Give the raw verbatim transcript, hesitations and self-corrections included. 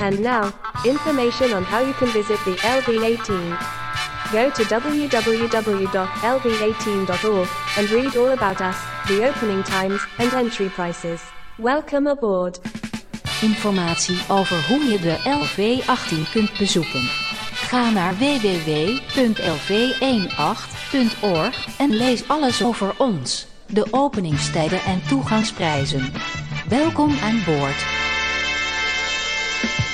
And now, information on how you can visit the L V eighteen. Go to w w w dot l v eighteen dot org and read all about us, the opening times, and entry prices. Welcome aboard. Informatie over hoe je de L V achttien kunt bezoeken. Ga naar w w w punt l v achttien punt org en lees alles over ons, de openingstijden en toegangsprijzen. Welkom aan boord.